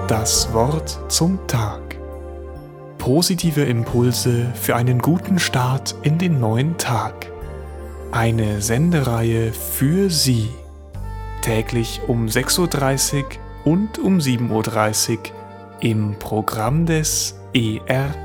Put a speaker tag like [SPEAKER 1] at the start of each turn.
[SPEAKER 1] Das Wort zum Tag. Positive Impulse für einen guten Start in den neuen Tag. Eine Sendereihe für Sie. Täglich um 6:30 Uhr und um 7:30 Uhr im Programm des ERT.